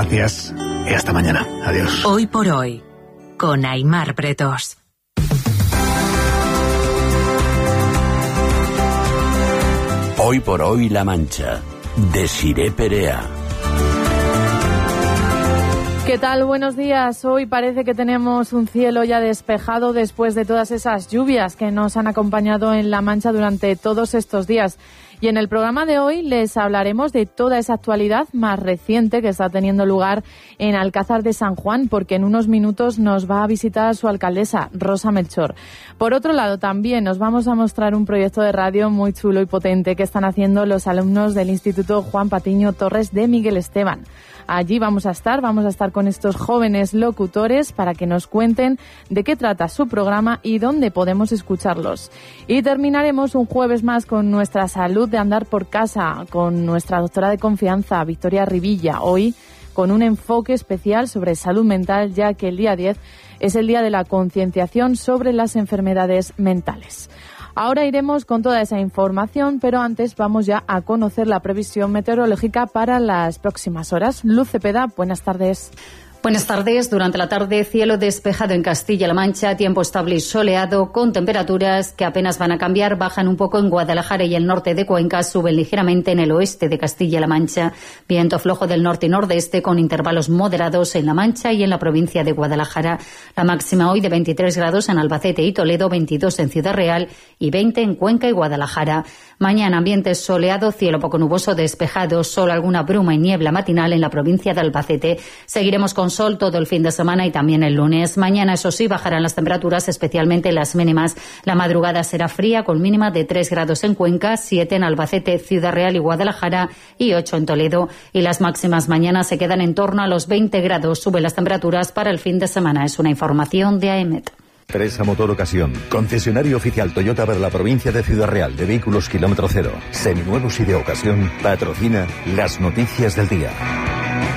Gracias y hasta mañana. Adiós. Hoy por hoy, con Aimar Pretos. Hoy por hoy La Mancha, de Siré Perea. ¿Qué tal? Buenos días. Hoy parece que tenemos un cielo ya despejado después de todas esas lluvias que nos han acompañado en La Mancha durante todos estos días. Y en el programa de hoy les hablaremos de toda esa actualidad más reciente que está teniendo lugar en Alcázar de San Juan, porque en unos minutos nos va a visitar su alcaldesa, Rosa Melchor. Por otro lado, también nos vamos a mostrar un proyecto de radio muy chulo y potente que están haciendo los alumnos del Instituto Juan Patiño Torres de Miguel Esteban. Allí vamos a estar con estos jóvenes locutores para que nos cuenten de qué trata su programa y dónde podemos escucharlos. Y terminaremos un jueves más con nuestra salud de andar por casa, con nuestra doctora de confianza, Victoria Rivilla, hoy con un enfoque especial sobre salud mental, ya que el día 10 es el día de la concienciación sobre las enfermedades mentales. Ahora iremos con toda esa información, pero antes vamos ya a conocer la previsión meteorológica para las próximas horas. Luz Cepeda, buenas tardes. Buenas tardes. Durante la tarde, cielo despejado en Castilla-La Mancha, tiempo estable y soleado, con temperaturas que apenas van a cambiar, bajan un poco en Guadalajara y el norte de Cuenca, suben ligeramente en el oeste de Castilla-La Mancha. Viento flojo del norte y nordeste con intervalos moderados en La Mancha y en la provincia de Guadalajara. La máxima hoy de 23 grados en Albacete y Toledo, 22 en Ciudad Real y 20 en Cuenca y Guadalajara. Mañana ambiente soleado, cielo poco nuboso despejado, solo alguna bruma y niebla matinal en la provincia de Albacete. Seguiremos con sol todo el fin de semana y también el lunes. Mañana, eso sí, bajarán las temperaturas, especialmente las mínimas. La madrugada será fría, con mínima de 3 grados en Cuenca, 7 en Albacete, Ciudad Real y Guadalajara y 8 en Toledo. Y las máximas mañana se quedan en torno a los 20 grados. Suben las temperaturas para el fin de semana. Es una información de AEMET. Teresa Motor Ocasión, concesionario oficial Toyota para la provincia de Ciudad Real, de vehículos kilómetro cero, seminuevos y de ocasión, patrocina las noticias del día.